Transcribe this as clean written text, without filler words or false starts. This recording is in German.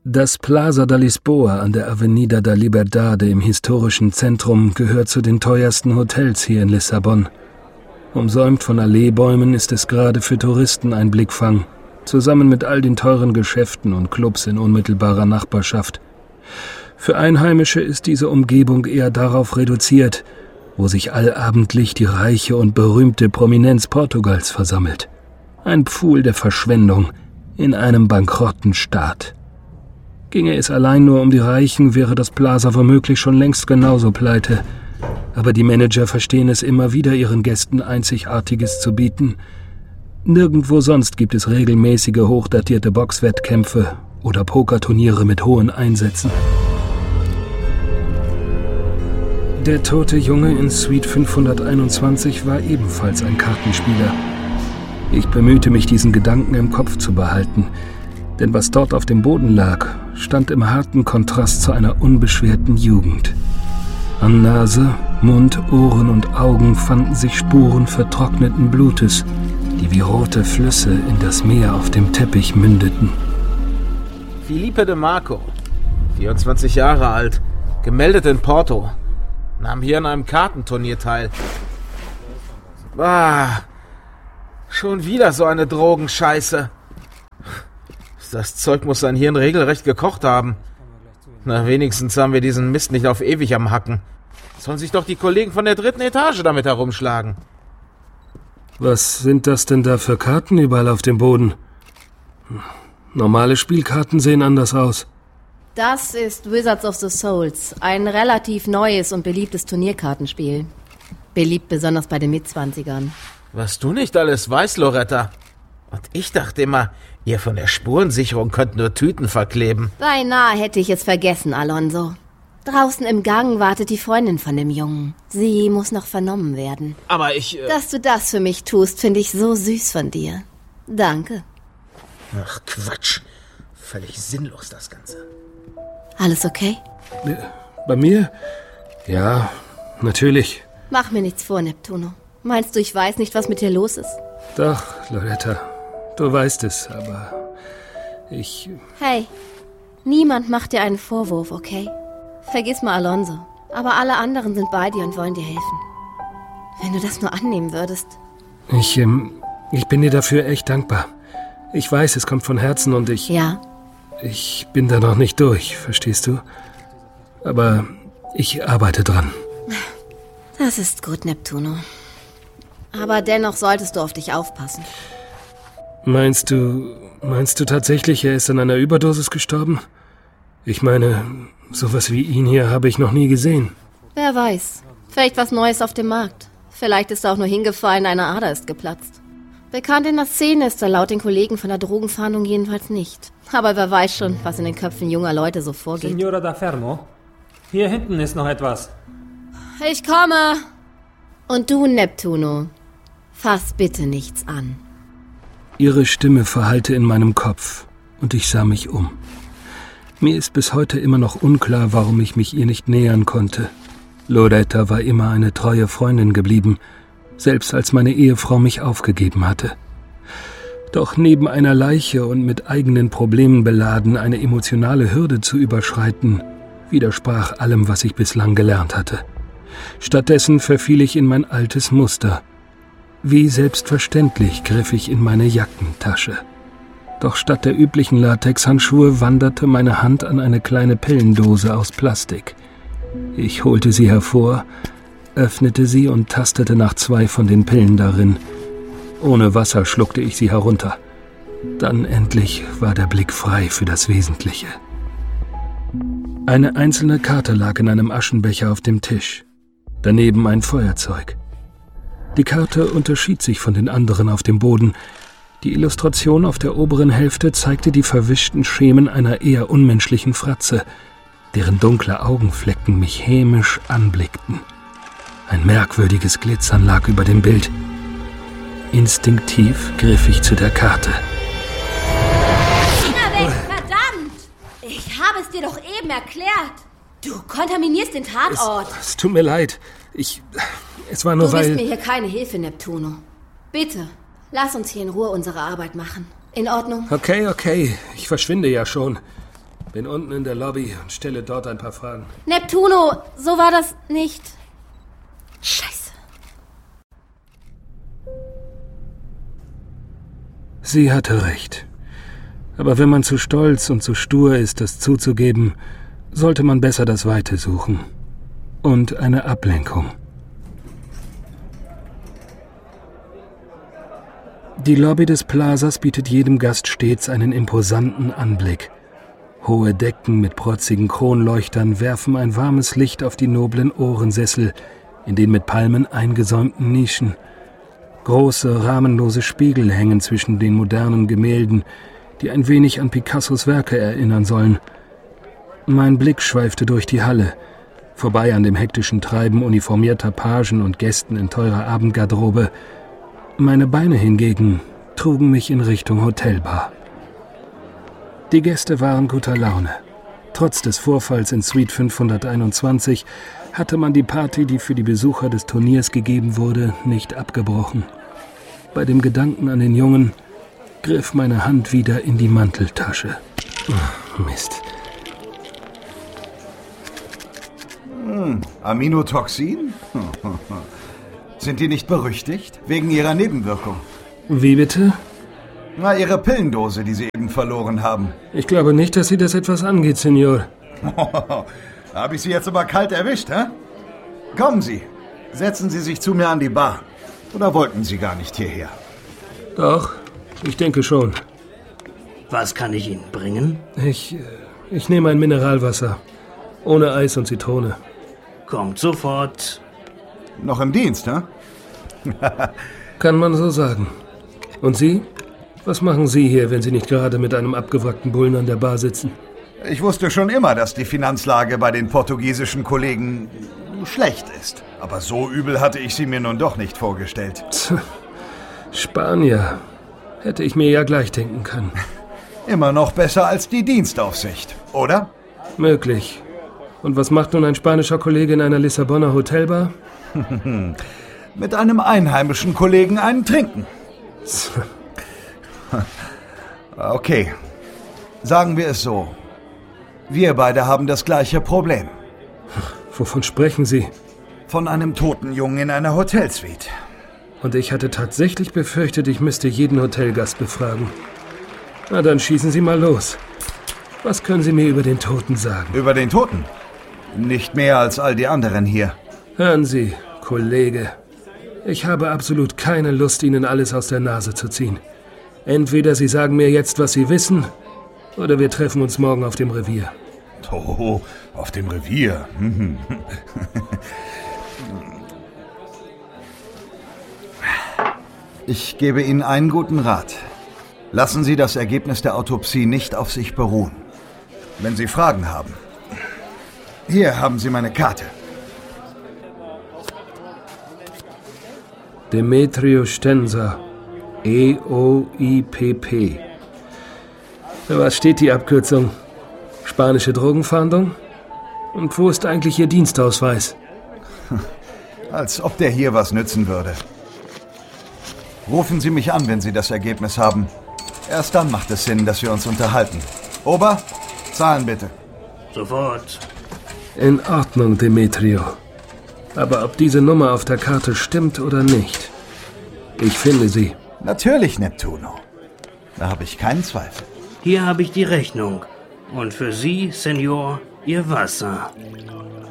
Das Plaza da Lisboa an der Avenida da Liberdade im historischen Zentrum gehört zu den teuersten Hotels hier in Lissabon. Umsäumt von Alleebäumen ist es gerade für Touristen ein Blickfang, zusammen mit all den teuren Geschäften und Clubs in unmittelbarer Nachbarschaft. Für Einheimische ist diese Umgebung eher darauf reduziert, wo sich allabendlich die reiche und berühmte Prominenz Portugals versammelt. Ein Pfuhl der Verschwendung in einem bankrotten Staat. Ginge es allein nur um die Reichen, wäre das Plaza womöglich schon längst genauso pleite. Aber die Manager verstehen es immer wieder, ihren Gästen Einzigartiges zu bieten. Nirgendwo sonst gibt es regelmäßige, hochdatierte Boxwettkämpfe oder Pokerturniere mit hohen Einsätzen. Der tote Junge in Suite 521 war ebenfalls ein Kartenspieler. Ich bemühte mich, diesen Gedanken im Kopf zu behalten, denn was dort auf dem Boden lag, stand im harten Kontrast zu einer unbeschwerten Jugend. An Nase, Mund, Ohren und Augen fanden sich Spuren vertrockneten Blutes, die wie rote Flüsse in das Meer auf dem Teppich mündeten. Felipe de Marco, 24 Jahre alt, gemeldet in Porto, nahm hier an einem Kartenturnier teil. Schon wieder so eine Drogenscheiße. Das Zeug muss sein Hirn regelrecht gekocht haben. Na, wenigstens haben wir diesen Mist nicht auf ewig am Hacken. Sollen sich doch die Kollegen von der 3. Etage damit herumschlagen. Was sind das denn da für Karten überall auf dem Boden? Normale Spielkarten sehen anders aus. Das ist Wizards of the Souls, ein relativ neues und beliebtes Turnierkartenspiel. Beliebt besonders bei den Mitzwanzigern. Was du nicht alles weißt, Loretta. Und ich dachte immer, ihr von der Spurensicherung könnt nur Tüten verkleben. Beinahe hätte ich es vergessen, Alonso. Draußen im Gang wartet die Freundin von dem Jungen. Sie muss noch vernommen werden. Aber ich... Dass du das für mich tust, finde ich so süß von dir. Danke. Ach, Quatsch. Völlig sinnlos, das Ganze. Alles okay? Bei mir? Ja, natürlich. Mach mir nichts vor, Neptuno. Meinst du, ich weiß nicht, was mit dir los ist? Doch, Loretta. Du weißt es, aber ich... Hey, niemand macht dir einen Vorwurf, okay? Vergiss mal Alonso. Aber alle anderen sind bei dir und wollen dir helfen. Wenn du das nur annehmen würdest. Ich bin dir dafür echt dankbar. Ich weiß, es kommt von Herzen und ich... Ja? Ich bin da noch nicht durch, verstehst du? Aber ich arbeite dran. Das ist gut, Neptuno. Aber dennoch solltest du auf dich aufpassen. Meinst du tatsächlich, er ist an einer Überdosis gestorben? Ich meine, sowas wie ihn hier habe ich noch nie gesehen. Wer weiß. Vielleicht was Neues auf dem Markt. Vielleicht ist er auch nur hingefallen, eine Ader ist geplatzt. Bekannt in der Szene ist er laut den Kollegen von der Drogenfahndung jedenfalls nicht. Aber wer weiß schon, was in den Köpfen junger Leute so vorgeht. Signora da Fermo, hier hinten ist noch etwas. Ich komme! Und du, Neptuno, fass bitte nichts an. Ihre Stimme verhallte in meinem Kopf und ich sah mich um. Mir ist bis heute immer noch unklar, warum ich mich ihr nicht nähern konnte. Loretta war immer eine treue Freundin geblieben, selbst als meine Ehefrau mich aufgegeben hatte. Doch neben einer Leiche und mit eigenen Problemen beladen, eine emotionale Hürde zu überschreiten, widersprach allem, was ich bislang gelernt hatte. Stattdessen verfiel ich in mein altes Muster. Wie selbstverständlich griff ich in meine Jackentasche. Doch statt der üblichen Latexhandschuhe wanderte meine Hand an eine kleine Pillendose aus Plastik. Ich holte sie hervor, öffnete sie und tastete nach 2 von den Pillen darin. Ohne Wasser schluckte ich sie herunter. Dann endlich war der Blick frei für das Wesentliche. Eine einzelne Karte lag in einem Aschenbecher auf dem Tisch. Daneben ein Feuerzeug. Die Karte unterschied sich von den anderen auf dem Boden. Die Illustration auf der oberen Hälfte zeigte die verwischten Schemen einer eher unmenschlichen Fratze, deren dunkle Augenflecken mich hämisch anblickten. Ein merkwürdiges Glitzern lag über dem Bild. Instinktiv griff ich zu der Karte. Finger weg, verdammt! Ich habe es dir doch eben erklärt. Du kontaminierst den Tatort. Es tut mir leid. Es war nur weil... Du bist mir hier keine Hilfe, Neptuno. Bitte, lass uns hier in Ruhe unsere Arbeit machen. In Ordnung? Okay. Ich verschwinde ja schon. Bin unten in der Lobby und stelle dort ein paar Fragen. Neptuno, so war das nicht. Scheiße. Sie hatte recht. Aber wenn man zu stolz und zu stur ist, das zuzugeben, sollte man besser das Weite suchen. Und eine Ablenkung. Die Lobby des Plazas bietet jedem Gast stets einen imposanten Anblick. Hohe Decken mit protzigen Kronleuchtern werfen ein warmes Licht auf die noblen Ohrensessel in den mit Palmen eingesäumten Nischen. Große, rahmenlose Spiegel hängen zwischen den modernen Gemälden, die ein wenig an Picassos Werke erinnern sollen. Mein Blick schweifte durch die Halle, vorbei an dem hektischen Treiben uniformierter Pagen und Gästen in teurer Abendgarderobe. Meine Beine hingegen trugen mich in Richtung Hotelbar. Die Gäste waren guter Laune. Trotz des Vorfalls in Suite 521 hatte man die Party, die für die Besucher des Turniers gegeben wurde, nicht abgebrochen. Bei dem Gedanken an den Jungen griff meine Hand wieder in die Manteltasche. Mist. Aminotoxin? Sind die nicht berüchtigt? Wegen ihrer Nebenwirkung? Wie bitte? Na, ihre Pillendose, die sie eben verloren haben. Ich glaube nicht, dass Sie das etwas angeht, Senor. Habe ich Sie jetzt aber kalt erwischt, hä? Kommen Sie, setzen Sie sich zu mir an die Bar. Oder wollten Sie gar nicht hierher? Doch, ich denke schon. Was kann ich Ihnen bringen? Ich nehme ein Mineralwasser. Ohne Eis und Zitrone. Kommt sofort. Noch im Dienst, hä? Kann man so sagen. Und Sie? Was machen Sie hier, wenn Sie nicht gerade mit einem abgewrackten Bullen an der Bar sitzen? Ich wusste schon immer, dass die Finanzlage bei den portugiesischen Kollegen schlecht ist. Aber so übel hatte ich sie mir nun doch nicht vorgestellt. Spanier. Hätte ich mir ja gleich denken können. Immer noch besser als die Dienstaufsicht, oder? Möglich. Und was macht nun ein spanischer Kollege in einer Lissabonner Hotelbar? Mit einem einheimischen Kollegen einen trinken. Okay, sagen wir es so. Wir beide haben das gleiche Problem. Wovon sprechen Sie? Von einem toten Jungen in einer Hotelsuite. Und ich hatte tatsächlich befürchtet, ich müsste jeden Hotelgast befragen. Na, dann schießen Sie mal los. Was können Sie mir über den Toten sagen? Über den Toten? Nicht mehr als all die anderen hier. Hören Sie, Kollege. Ich habe absolut keine Lust, Ihnen alles aus der Nase zu ziehen. Entweder Sie sagen mir jetzt, was Sie wissen, oder wir treffen uns morgen auf dem Revier. Oh, auf dem Revier. Ich gebe Ihnen einen guten Rat. Lassen Sie das Ergebnis der Autopsie nicht auf sich beruhen. Wenn Sie Fragen haben. Hier haben Sie meine Karte. Demetrio Stenser. EOIPP. Für was steht die Abkürzung? Spanische Drogenfahndung? Und wo ist eigentlich Ihr Dienstausweis? Als ob der hier was nützen würde. Rufen Sie mich an, wenn Sie das Ergebnis haben. Erst dann macht es Sinn, dass wir uns unterhalten. Ober, zahlen bitte. Sofort. In Ordnung, Demetrio. Aber ob diese Nummer auf der Karte stimmt oder nicht, ich finde sie. Natürlich, Neptuno. Da habe ich keinen Zweifel. Hier habe ich die Rechnung. Und für Sie, Senor, Ihr Wasser.